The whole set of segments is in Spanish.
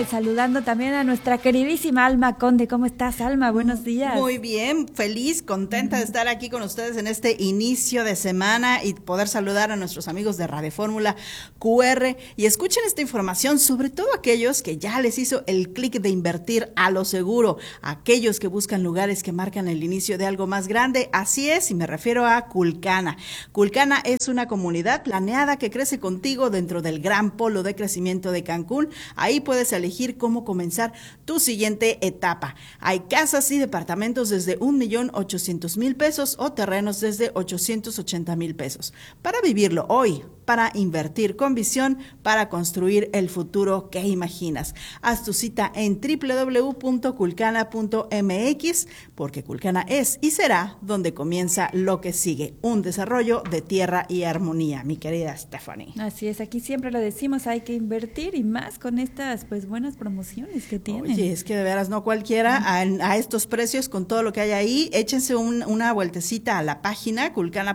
saludando también a nuestra queridísima Alma Conde. ¿Cómo estás, Alma? Buenos días. Muy bien, feliz, contenta de estar aquí con ustedes en este inicio de semana y poder saludar a nuestros amigos de Radio Fórmula QR. Y escuchen esta información, sobre todo aquellos que ya les hizo el clic de invertir a lo seguro, aquellos que buscan lugares que marcan el inicio de algo más grande. Así es, y me refiero a Culcana. Culcana es una comunidad planeada que crece contigo dentro del gran polo de crecimiento de Cancún. Ahí puedes elegir cómo comenzar tu siguiente etapa. Hay casas y departamentos desde 1,800,000 pesos o terrenos desde 880,000 pesos. Para vivirlo hoy, para invertir con visión, para construir el futuro que imaginas. Haz tu cita en www.culcana.mx, porque Culcana es y será donde comienza lo que sigue, un desarrollo de tierra y armonía, mi querida Stephanie. Así es, aquí siempre lo decimos, hay que invertir y más con estas pues buenas promociones que tienen. Oye, es que de veras no cualquiera a estos precios, con todo lo que hay ahí. Échense una vueltecita a la página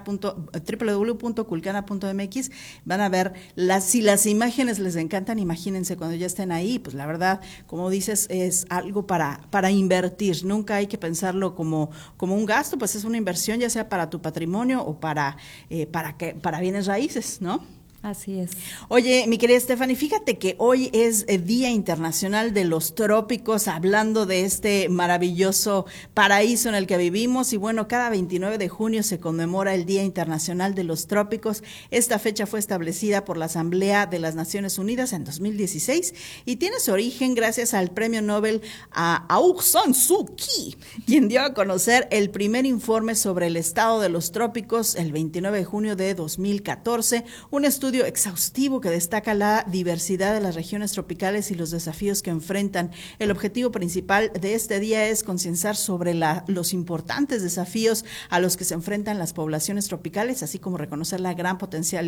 www.culcana.mx. Van a ver si las imágenes les encantan. Imagínense cuando ya estén ahí, pues la verdad, como dices, es algo para invertir. Nunca hay que pensarlo como un gasto, pues es una inversión, ya sea para tu patrimonio o para bienes raíces, ¿no? Así es. Oye, mi querida Stephanie, fíjate que hoy es el Día Internacional de los Trópicos, hablando de este maravilloso paraíso en el que vivimos. Y bueno, cada 29 de junio se conmemora el Día Internacional de los Trópicos. Esta fecha fue establecida por la Asamblea de las Naciones Unidas en 2016 y tiene su origen gracias al premio Nobel a Aung San Suu Kyi, quien dio a conocer el primer informe sobre el estado de los trópicos el 29 de junio de 2014, un estudio exhaustivo que destaca la diversidad de las regiones tropicales y los desafíos que enfrentan. El objetivo principal de este día es concienciar sobre los importantes desafíos a los que se enfrentan las poblaciones tropicales, así como reconocer el gran potencial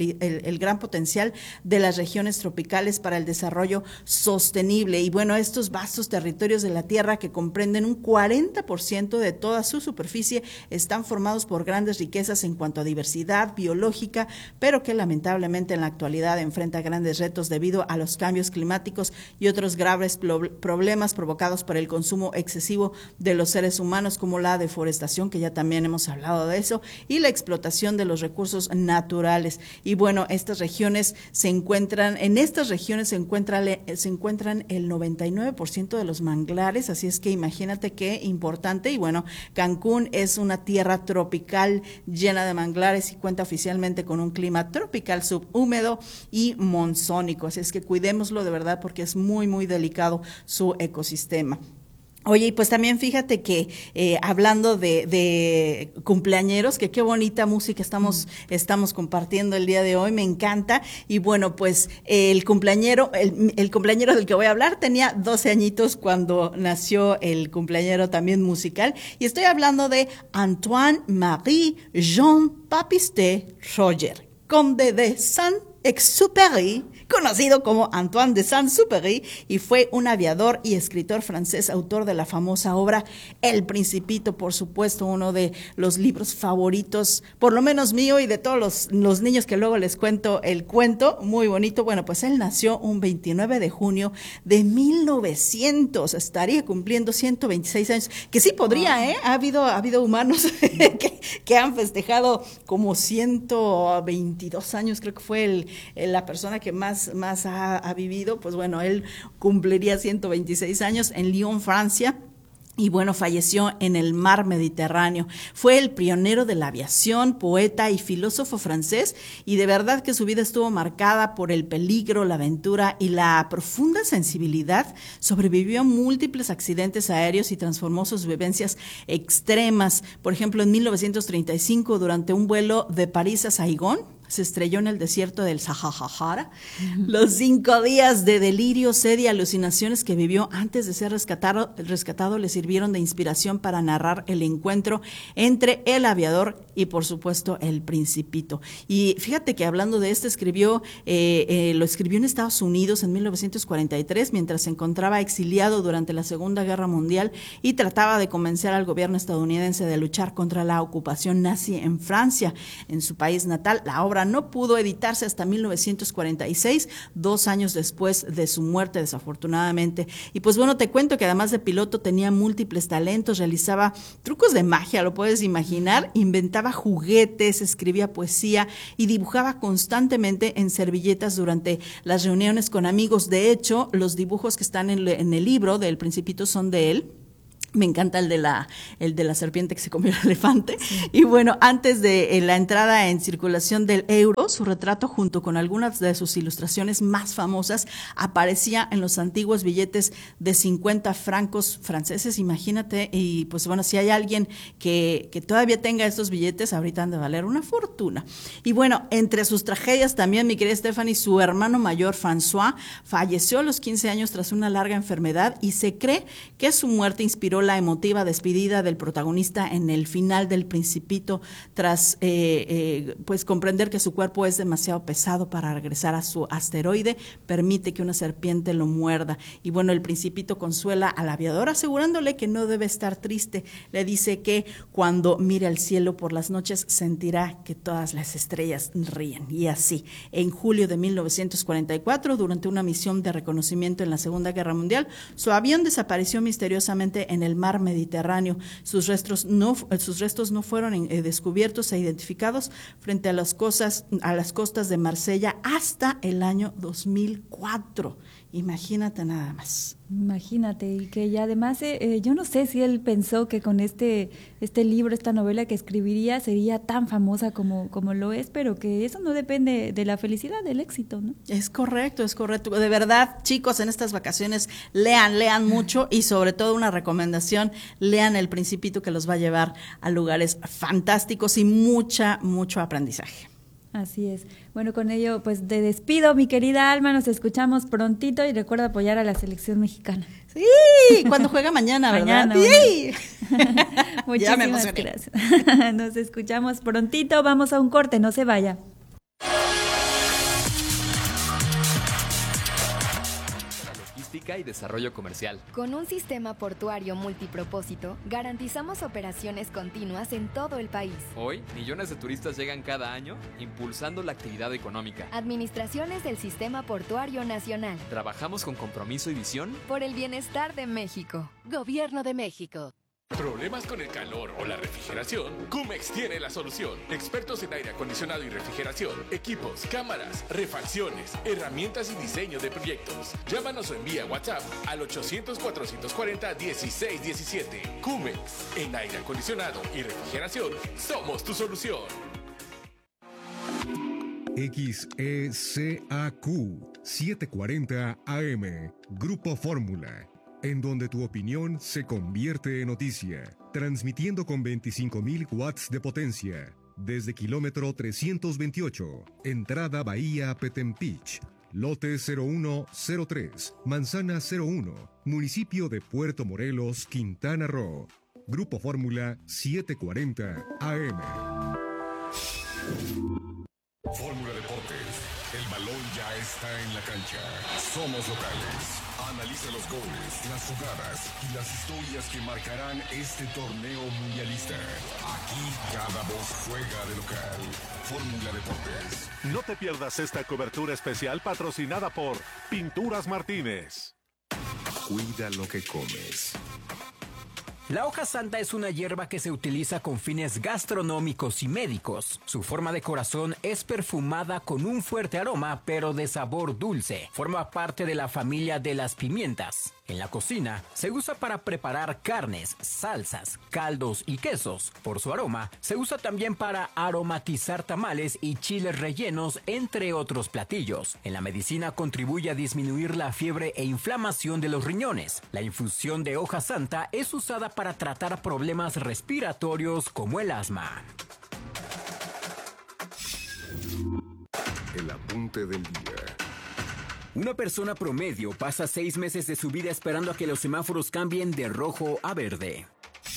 de las regiones tropicales para el desarrollo sostenible. Y bueno, estos vastos territorios de la Tierra, que comprenden un 40% de toda su superficie, están formados por grandes riquezas en cuanto a diversidad biológica, pero que lamentablemente en la actualidad enfrenta grandes retos debido a los cambios climáticos y otros graves problemas provocados por el consumo excesivo de los seres humanos, como la deforestación, que ya también hemos hablado de eso, y la explotación de los recursos naturales. Y bueno, en estas regiones se encuentran el 99% de los manglares, así es que imagínate qué importante. Y bueno, Cancún es una tierra tropical llena de manglares y cuenta oficialmente con un clima tropical subhúmedo y monzónico, así es que cuidémoslo de verdad porque es muy, muy delicado su ecosistema. Oye, y pues también fíjate que hablando de cumpleañeros, que qué bonita música estamos compartiendo el día de hoy, me encanta. Y bueno, pues el cumpleañero del que voy a hablar tenía 12 añitos cuando nació el cumpleañero también musical, y estoy hablando de Antoine-Marie Jean-Baptiste Roger, conde de Saint-Exupéry, conocido como Antoine de Saint-Exupéry, y fue un aviador y escritor francés, autor de la famosa obra El Principito, por supuesto, uno de los libros favoritos, por lo menos mío y de todos los niños que luego les cuento el cuento, muy bonito. Bueno, pues él nació un 29 de junio de 1900, estaría cumpliendo 126 años, que sí podría, ha habido humanos que han festejado como 122 años, creo que fue la persona que más ha vivido. Pues bueno, él cumpliría 126 años en Lyon, Francia. Y bueno, falleció en el mar Mediterráneo. Fue el pionero de la aviación, poeta y filósofo francés, y de verdad que su vida estuvo marcada por el peligro, la aventura y la profunda sensibilidad. Sobrevivió a múltiples accidentes aéreos y transformó sus vivencias extremas. Por ejemplo, en 1935, durante un vuelo de París a Saigón, se estrelló en el desierto del Sahara. Los 5 días de delirio, sed y alucinaciones que vivió antes de ser rescatado le sirvieron de inspiración para narrar el encuentro entre el aviador y, por supuesto, el Principito. Y fíjate que hablando de lo escribió en Estados Unidos en 1943, mientras se encontraba exiliado durante la Segunda Guerra Mundial y trataba de convencer al gobierno estadounidense de luchar contra la ocupación nazi en Francia, en su país natal. La obra obra no pudo editarse hasta 1946, 2 años después de su muerte, desafortunadamente. Y pues bueno, te cuento que además de piloto tenía múltiples talentos, realizaba trucos de magia, lo puedes imaginar, inventaba juguetes, escribía poesía y dibujaba constantemente en servilletas durante las reuniones con amigos. De hecho, los dibujos que están en el libro del Principito son de él. Me encanta el de la serpiente que se comió el elefante. Sí. Y bueno, antes de la entrada en circulación del euro, su retrato junto con algunas de sus ilustraciones más famosas aparecía en los antiguos billetes de 50 francos franceses, imagínate. Y pues bueno, si hay alguien que todavía tenga estos billetes, ahorita han de valer una fortuna. Y bueno, entre sus tragedias también, mi querida Stephanie, su hermano mayor, François, falleció a los 15 años tras una larga enfermedad y se cree que su muerte inspiró la emotiva despedida del protagonista en el final del Principito, tras pues comprender que su cuerpo es demasiado pesado para regresar a su asteroide, permite que una serpiente lo muerda. Y bueno, el Principito consuela al aviador asegurándole que no debe estar triste. Le dice que cuando mire al cielo por las noches sentirá que todas las estrellas ríen. Y así, en julio de 1944, durante una misión de reconocimiento en la Segunda Guerra Mundial, su avión desapareció misteriosamente en el mar Mediterráneo. Sus restos no fueron descubiertos e identificados frente a las costas de Marsella hasta el año 2004. Imagínate nada más. Imagínate, y que ya además, yo no sé si él pensó que con este libro, esta novela que escribiría, sería tan famosa como lo es, pero que eso no depende de la felicidad, del éxito, ¿no? Es correcto. De verdad, chicos, en estas vacaciones lean mucho y sobre todo una recomendación, lean El Principito, que los va a llevar a lugares fantásticos y mucho aprendizaje. Así es. Bueno, con ello, pues te despido, mi querida Alma, nos escuchamos prontito y recuerda apoyar a la selección mexicana. Sí, cuando juega mañana, ¿verdad? Mañana. Sí. Muchísimas gracias. Nos escuchamos prontito, vamos a un corte, no se vaya. Y desarrollo comercial. Con un sistema portuario multipropósito, garantizamos operaciones continuas en todo el país. Hoy, millones de turistas llegan cada año, impulsando la actividad económica. Administraciones del Sistema Portuario Nacional. Trabajamos con compromiso y visión por el bienestar de México. Gobierno de México. ¿Problemas con el calor o la refrigeración? Cumex tiene la solución. Expertos en aire acondicionado y refrigeración, equipos, cámaras, refacciones, herramientas y diseño de proyectos. Llámanos o envía WhatsApp al 800-440-1617. Cumex, en aire acondicionado y refrigeración, somos tu solución. XECAQ 740 AM, Grupo Fórmula, en donde tu opinión se convierte en noticia, transmitiendo con 25,000 watts de potencia, desde kilómetro 328, entrada Bahía Petempich, lote 0103, manzana 01, municipio de Puerto Morelos, Quintana Roo. Grupo Fórmula 740 AM. Fórmula Deportes, el balón ya está en la cancha. Somos locales. Analiza los goles, las jugadas y las historias que marcarán este torneo mundialista. Aquí cada voz juega de local. Fórmula Deportes. No te pierdas esta cobertura especial patrocinada por Pinturas Martínez. Cuida lo que comes. La hoja santa es una hierba que se utiliza con fines gastronómicos y médicos. Su forma de corazón es perfumada con un fuerte aroma, pero de sabor dulce. Forma parte de la familia de las pimientas. En la cocina, se usa para preparar carnes, salsas, caldos y quesos. Por su aroma, se usa también para aromatizar tamales y chiles rellenos, entre otros platillos. En la medicina contribuye a disminuir la fiebre e inflamación de los riñones. La infusión de hoja santa es usada para tratar problemas respiratorios como el asma. El apunte del día. Una persona promedio pasa 6 meses de su vida esperando a que los semáforos cambien de rojo a verde.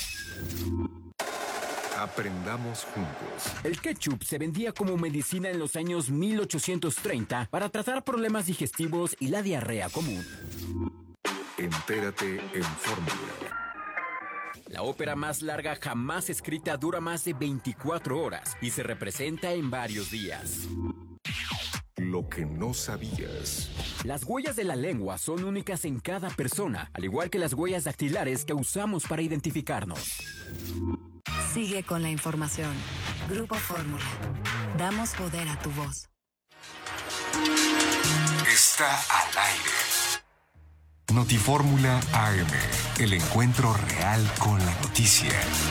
Aprendamos juntos. El ketchup se vendía como medicina en los años 1830 para tratar problemas digestivos y la diarrea común. Entérate en Fórmula. La ópera más larga jamás escrita dura más de 24 horas y se representa en varios días. Lo que no sabías. Las huellas de la lengua son únicas en cada persona, al igual que las huellas dactilares que usamos para identificarnos. Sigue con la información. Grupo Fórmula. Damos poder a tu voz. Está al aire. Notifórmula AM. El encuentro real con la noticia.